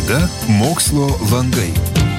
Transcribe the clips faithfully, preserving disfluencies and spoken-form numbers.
Laida Mokslo langai.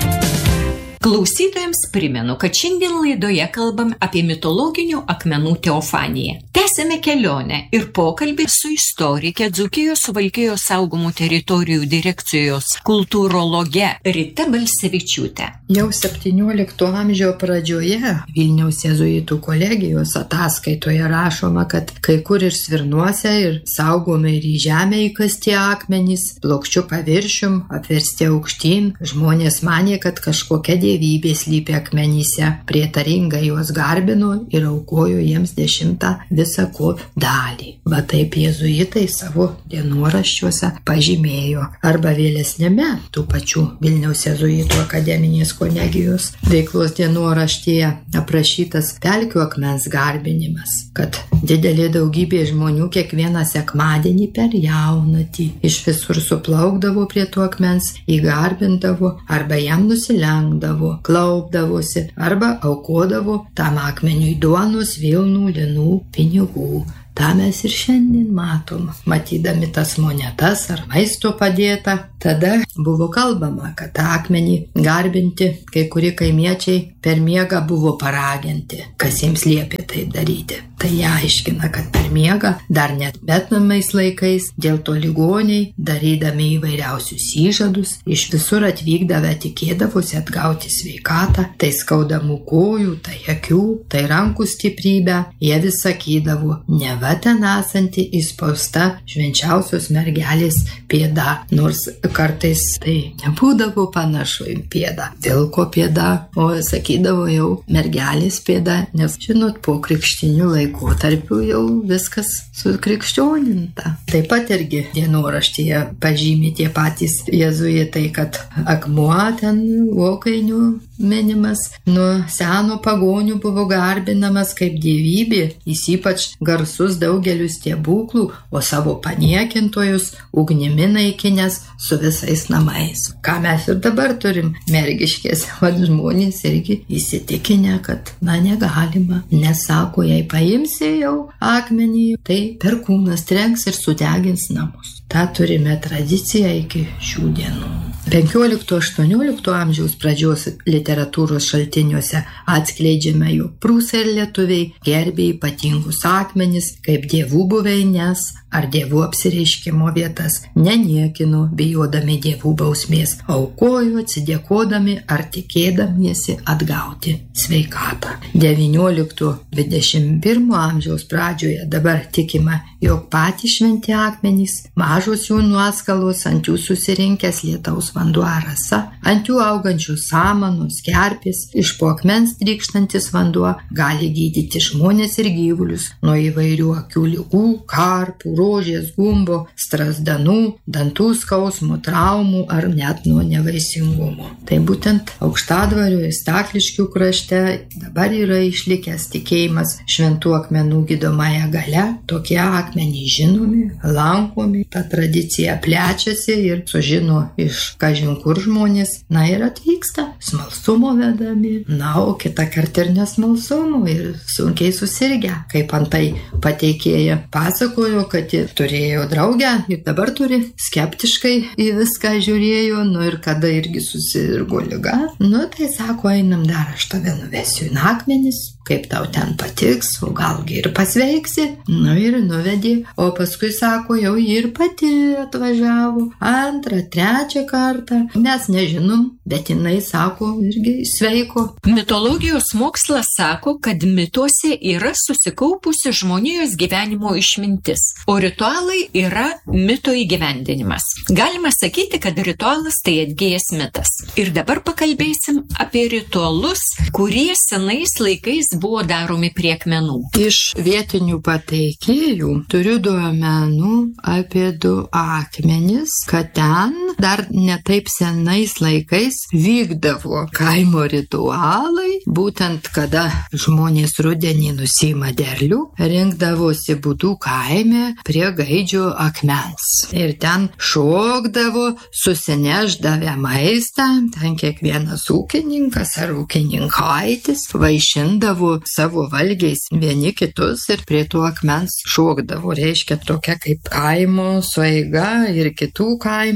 Klausytojams primenu, kad šiandien laidoje kalbam apie mitologinių akmenų teofaniją. Tęsėme kelionę ir pokalbį su istorike Dzūkijos Suvalkijos saugomų teritorijų direkcijos kultūrologe Rita Balsevičiūte. Jau septyniolikto amžiaus pradžioje Vilniaus jėzuitų kolegijos ataskaitoje rašoma, kad kai kur ir Svirnuose, ir saugomi ir į žemę įkasti akmenys, plokščiu paviršium, apversti aukštyn. Žmonės manė, kad kažkokia dievybė slypi akmenyse, prietaringai juos garbino ir aukojo jiems dešimtą visą ko dalį. Va taip jėzuitai savo dienoraščiuose pažymėjo. Arba vėlesnėme tų pačių Vilniaus jėzuitų akademinės kolegijos veiklos dienoraštyje aprašytas pelkių akmens garbinimas, kad didelė daugybė žmonių kiekvieną sekmadienį per jaunatį iš visur suplaukdavo prie to akmens, įgarbindavo arba jam nusilenkdavo, klaupdavosi arba aukodavo tam akmeniui duonos, vilnų, linų, pinigų. Ta mes ir šiandien matom, matydami tas monetas ar maisto padėtą. Tada buvo kalbama, kad tą akmenį garbinti kai kurie kaimiečiai per miegą buvo paraginti, kas jiems liepė taip daryti. Tai jie aiškina, kad per miegą, dar net betnamais laikais, dėl to ligoniai, darydami įvairiausius įžadus, iš visur atvykdavę tikėdavosi atgauti sveikatą, tai skaudamų kojų, tai akių, tai rankų stiprybę, jie vis sakydavo, neva ten esanti įspausta švenčiausios mergelės pėda, nors kartais tai nebūdavo panašu į pėdą, vilko pėda, o sakydavo jau mergelės pėda, nes žinot, po krikštinių laikotarpių jau viskas sukrikščioninta. Taip pat irgi dienoraštyje pažymi tie patys jėzuitai, kad akmuo ten vokainių minimas nuo seno pagonių buvo garbinamas kaip dievybė, jis ypač garsus daugeliu stebuklų, o savo paniekintojus ugnimi naikinęs su visais namais. Ką mes ir dabar turim Mergiškėse, vad žmonės irgi įsitikinę, kad na negalima, nes sako, jei paimsi jau akmenį, tai perkūnas trenks ir sudegins namus. Ta turime tradiciją iki šių dienų. penkiolikto aštuoniolikto amžiaus pradžios literatūros šaltiniuose atskleidžiame, jog prūsai ir lietuviai gerbė ypatingus akmenis kaip dievų buveines ar dievų apsireiškimo vietas, neniekino, bijodami dievų bausmės, aukojo atsidėkodami ar tikėdamiesi atgauti sveikatą. devyniolikto dvidešimt pirmo amžiaus pradžioje dabar tikima, jog patys šventi akmenys, mažos jų nuoskalos, ant jų susirinkęs lietaus vanduo rasa, ant jų augančios samanos, kerpės, iš po akmens trykštantis vanduo gali gydyti žmonės ir gyvulius nuo įvairių akių ligų, karpų, rožės, gumbo, strazdanų, dantų skausmų, traumų ar net nuo nevaisingumo. Tai būtent Aukštadvario ir Stakliškių krašte dabar yra išlikęs tikėjimas šventų akmenų gydomąją galia, tokie akmenys žinomi, lankomi, ta tradicija plečiasi ir sužino iš kažin kur žmonės, na ir atvyksta smalsumo vedami, na, o kitą kartą ir nesmalsumo ir sunkiai susirgę. Kaip antai pateikėja pasakojo, kad ji turėjo draugę ir dabar turi, skeptiškai į viską žiūrėjo, nu ir kada irgi susirgo liga, nu tai sako, einam dar, aš tave nuvesiu į akmenis, kaip tau ten patiks, o galgi ir pasveiksi, nu ir nuvedė, o paskui sako, jau ir pati atvažiavo, antrą, trečią kartą, mes nežinom, bet jinai sako, irgi sveiko. Mitologijos mokslas sako, kad mituose yra susikaupusi žmonijos gyvenimo išmintis, o ritualai yra mito įgyvendinimas. Galima sakyti, kad ritualas tai atgijęs mitas. Ir dabar pakalbėsim apie ritualus, kurie senais laikais buvo daromi prie akmenų. Iš vietinių pateikėjų turiu duomenų apie du akmenis, kad ten dar netaip senais laikais vykdavo kaimo ritualai, būtent kada žmonės rudenį nusiima derlių, rinkdavosi būdų kaime prie gaidžio akmens. Ir ten šokdavo, susineždavę maistą, ten kiekvienas ūkininkas ar ūkininkaitis vaišindavo savo valgiais vieni kitus ir prie to akmens šokdavo. Reiškia tokia kaip kaimo sueiga ir kitų kaimų pasi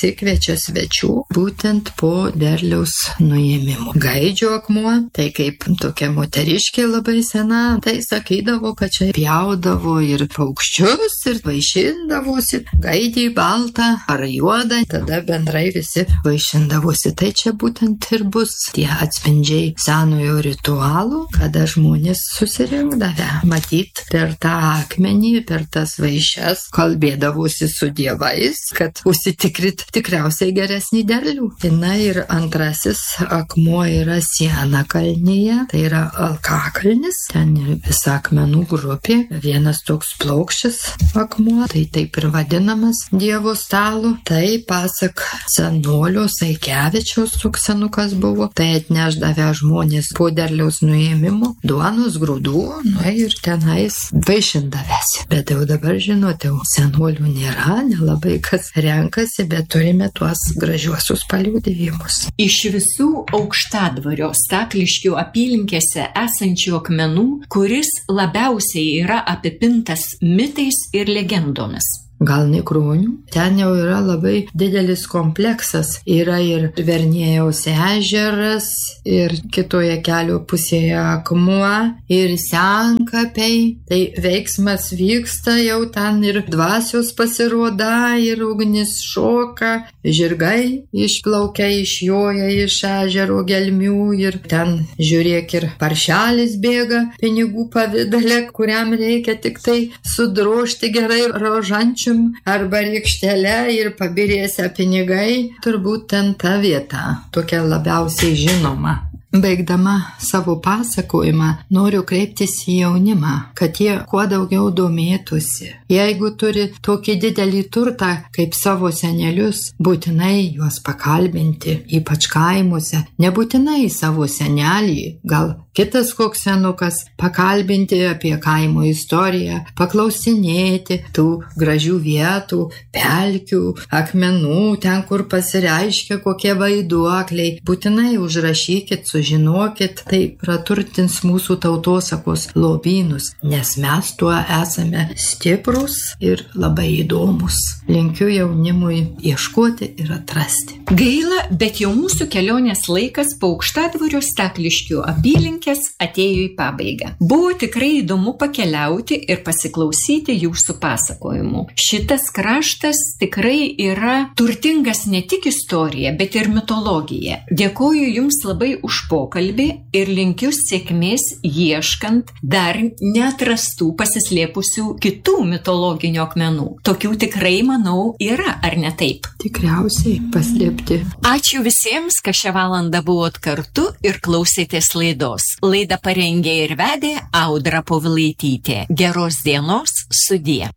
pasikviečia svečių būtent po derliaus nuėmimo. Gaidžio akmuo, tai kaip tokia moteriškė labai sena, tai sakydavo, kad čia pjaudavo ir paukščius, ir vaišindavosi, gaidį baltą ar juodą, tada bendrai visi vaišindavosi. Tai čia būtent ir bus tie atspindžiai senojo ritualų, kada žmonės susirinkdavę. Matyt, per tą akmenį, per tas vaišes kalbėdavosi su dievais, kad užsitikrit tikriausiai geresnį derlių. Na ir antrasis akmuo yra Siena kalnyje, tai yra Alkakalnis, ten visa akmenų grupė, vienas toks plokščias akmuo, tai taip ir vadinamas Dievo stalu. Tai pasak senolio Saikevičiaus toks senukas buvo, tai atnešdavę žmonės po derliaus nuėmimo duonos, grūdų, nu ir tenais vaišindavęsi. Bet jau dabar žinote, senolių nėra, nelabai kas renkasi, bet turime tuos gražiuosius paliudijimus. Iš visų Aukštadvario Stakliškių apylinkėse esančių akmenų, kuris labiausiai yra apipintas mitais ir legendomis? Gal Nikronių. Ten jau yra labai didelis kompleksas. Yra ir Verniejaus ežeras, ir kitoje kelio pusėje akmuo, ir senkapiai. Tai veiksmas vyksta jau ten, ir dvasios pasiroda, ir ugnis šoka, žirgai išplaukia, išjoja iš ežero gelmių, ir ten, žiūrėk, ir paršelis bėga pinigų pavidale, kuriam reikia tik tai sudrožti gerai rožančių arba rykštelę ir pabirėse pinigai, turbūt ten ta vieta, tokia labiausiai žinoma. Baigdama savo pasakojimą, noriu kreiptis į jaunimą, kad jie kuo daugiau domėtųsi. Jeigu turi tokį didelį turtą kaip savo senelius, būtinai juos pakalbinti, ypač kaimuose, nebūtinai savo senelį, gal kitas koks senukas, pakalbinti apie kaimo istoriją, paklausinėti tų gražių vietų, pelkių, akmenų, ten kur pasireiškia kokie vaiduokliai, būtinai užrašykit, sužinokit, tai praturtins mūsų tautosakos lobynus, nes mes tuo esame stiprus ir labai įdomus. Linkiu jaunimui ieškoti ir atrasti. Gaila, bet jau mūsų kelionės laikas po Aukštadvario Stakliškių apylinkės atėjo į pabaigą. Buvo tikrai įdomu pakeliauti ir pasiklausyti jūsų pasakojimų. Šitas kraštas tikrai yra turtingas ne tik istorija, bet ir mitologija. Dėkoju jums labai už pokalbį ir linkiu sėkmės ieškant dar neatrastų pasislėpusių kitų mitologinių akmenų. Tokių tikrai, manau, yra, ar ne taip? Tikriausiai paslėpti. Ačiū visiems, kad šią valandą buvot kartu ir klausėtės laidos. Laidą parengė ir vedė Audra Povilaitytė. Geros dienos, sudie.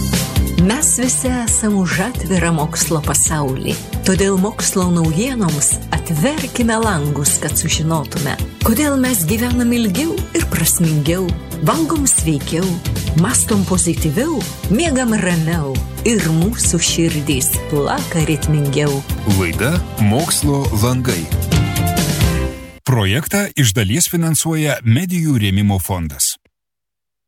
Mes visi esame už atvirą mokslo pasaulį. Todėl mokslo naujienoms atverkime langus, kad sužinotume, kodėl mes gyvenam ilgiau ir prasmingiau, valgom sveikiau, mastom pozityviau, miegam ramiau ir mūsų širdys plaka ritmingiau. Laida Mokslo langai. Projektą iš dalies finansuoja Medijų rėmimo fondas.